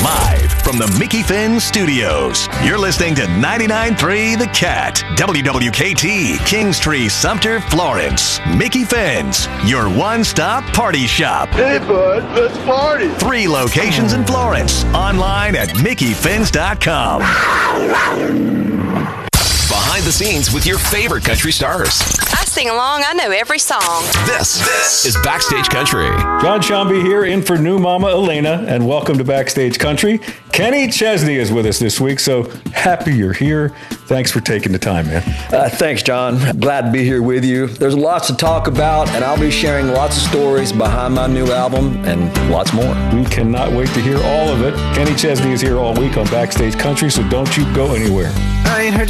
Live from the Mickey Finn Studios, you're listening to 99.3 The Cat, WWKT, Kingstree, Sumter, Florence. Mickey Finn's, your one-stop party shop. Hey, bud, let's party. 3 locations in Florence. Online at MickeyFinns.com. Behind the scenes with your favorite country stars. I sing along. I know every song. This is Backstage Country. John Shambi here in for new Mama Elena, and welcome to Backstage Country. Kenny Chesney is with us this week, so happy you're here. Thanks for taking the time, man. Thanks, John. Glad to be here with you. There's lots to talk about, and I'll be sharing lots of stories behind my new album and lots more. We cannot wait to hear all of it. Kenny Chesney is here all week on Backstage Country, so don't you go anywhere. I ain't heard